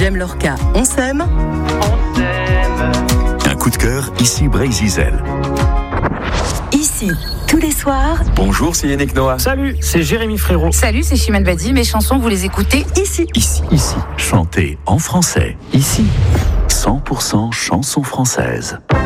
J'aime Lorca, on s'aime. Un coup de cœur, ici Brésil. Ici, tous les soirs. Bonjour, c'est Yannick Noah. Salut, c'est Jérémy Frérot. Salut, c'est Chimène Badi. Mes chansons, vous les écoutez ici. Ici. Chantez en français. Ici. 100% chansons françaises.